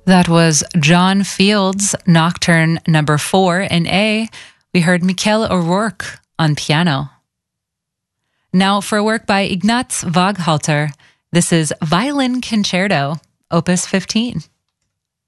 That was John Field's Nocturne number 4 in A. We heard Michael O'Rourke on piano. Now for a work by Ignaz Waghalter, this is Violin Concerto, Opus 15.